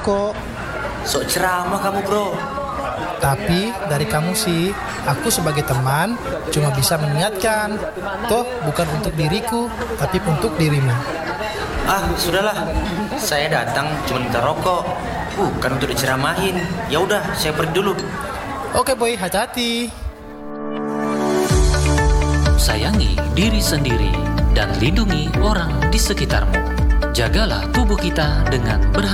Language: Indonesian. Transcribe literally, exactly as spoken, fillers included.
merokok. Sok ceramah kamu bro. Tapi dari kamu sih, aku sebagai teman cuma bisa mengingatkan. Toh bukan untuk diriku, tapi untuk dirimu. Ah sudahlah, saya datang cuma minta rokok, bukan untuk diceramahin. Ya udah, saya pergi dulu. Oke boy, hati-hati. Sayangi diri sendiri dan lindungi orang di sekitarmu. Jagalah tubuh kita dengan berhati-hati.